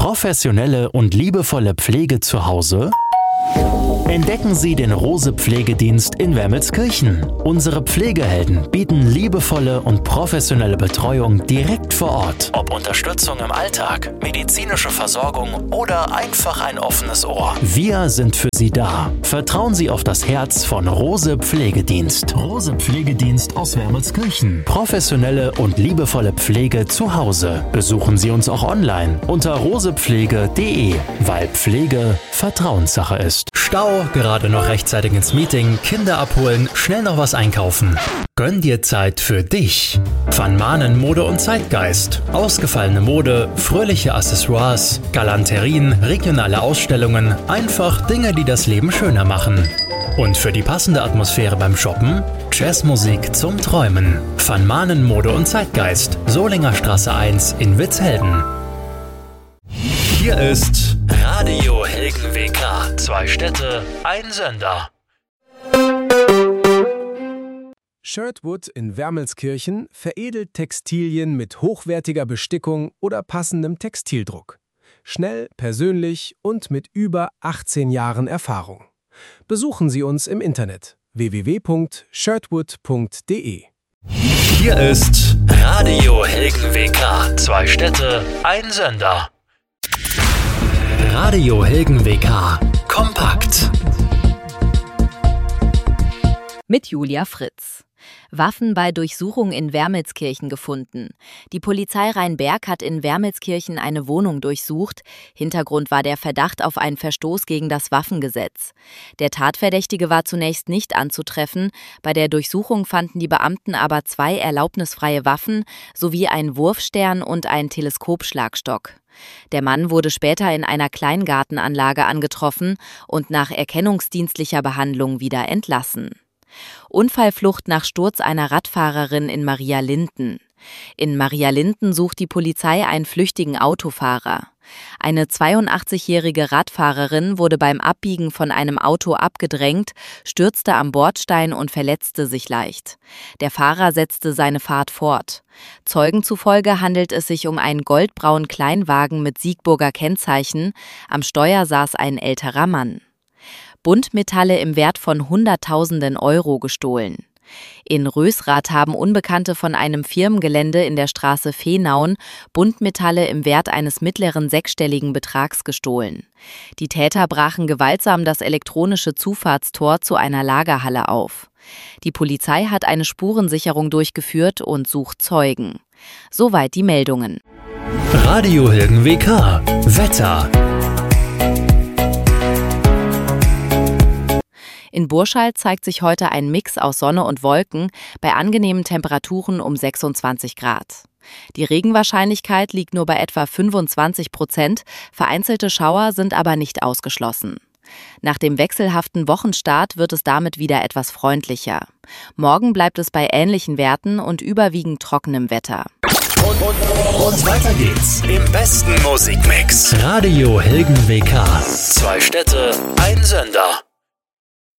Professionelle und liebevolle Pflege zu Hause? Entdecken Sie den Rose Pflegedienst in Wermelskirchen. Unsere Pflegehelden bieten liebevolle und professionelle Betreuung direkt vor Ort. Ob Unterstützung im Alltag, medizinische Versorgung oder einfach ein offenes Ohr. Wir sind für Sie da. Vertrauen Sie auf das Herz von Rose Pflegedienst. Rose Pflegedienst aus Wermelskirchen. Professionelle und liebevolle Pflege zu Hause. Besuchen Sie uns auch online unter rosepflege.de, weil Pflege Vertrauenssache ist. Stau, gerade noch rechtzeitig ins Meeting, Kinder abholen, schnell noch was einkaufen. Gönn dir Zeit für dich. Van Maanen Mode und Zeitgeist. Ausgefallene Mode, fröhliche Accessoires, Galanterien, regionale Ausstellungen, einfach Dinge, die das Leben schöner machen. Und für die passende Atmosphäre beim Shoppen, Jazzmusik zum Träumen. Van Maanen Mode und Zeitgeist, Solinger Straße 1 in Witzhelden. Hier ist Radio Helgen WK. 2 Städte, ein Sender. Shirtwood in Wermelskirchen veredelt Textilien mit hochwertiger Bestickung oder passendem Textildruck. Schnell, persönlich und mit über 18 Jahren Erfahrung. Besuchen Sie uns im Internet www.shirtwood.de. Hier ist Radio Helgen WK. 2 Städte, ein Sender. Radio Helgen WK. Kompakt. Mit Julia Fritz. Waffen bei Durchsuchung in Wermelskirchen gefunden. Die Polizei Rheinberg hat in Wermelskirchen eine Wohnung durchsucht. Hintergrund war der Verdacht auf einen Verstoß gegen das Waffengesetz. Der Tatverdächtige war zunächst nicht anzutreffen. Bei der Durchsuchung fanden die Beamten aber 2 erlaubnisfreie Waffen sowie einen Wurfstern und einen Teleskopschlagstock. Der Mann wurde später in einer Kleingartenanlage angetroffen und nach erkennungsdienstlicher Behandlung wieder entlassen. Unfallflucht nach Sturz einer Radfahrerin in Marialinden. In Marialinden sucht die Polizei einen flüchtigen Autofahrer. Eine 82-jährige Radfahrerin wurde beim Abbiegen von einem Auto abgedrängt, stürzte am Bordstein und verletzte sich leicht. Der Fahrer setzte seine Fahrt fort. Zeugen zufolge handelt es sich um einen goldbraunen Kleinwagen mit Siegburger Kennzeichen. Am Steuer saß ein älterer Mann. Buntmetalle im Wert von Hunderttausenden Euro gestohlen. In Rösrath haben Unbekannte von einem Firmengelände in der Straße Vehnauen Buntmetalle im Wert eines mittleren 6-stelligen Betrags gestohlen. Die Täter brachen gewaltsam das elektronische Zufahrtstor zu einer Lagerhalle auf. Die Polizei hat eine Spurensicherung durchgeführt und sucht Zeugen. Soweit die Meldungen. Radio Helgen WK. Wetter. In Burscheid zeigt sich heute ein Mix aus Sonne und Wolken bei angenehmen Temperaturen um 26 Grad. Die Regenwahrscheinlichkeit liegt nur bei etwa 25%, vereinzelte Schauer sind aber nicht ausgeschlossen. Nach dem wechselhaften Wochenstart wird es damit wieder etwas freundlicher. Morgen bleibt es bei ähnlichen Werten und überwiegend trockenem Wetter. Und weiter geht's im besten Musikmix. Radio Helgen WK. 2 Städte, ein Sender.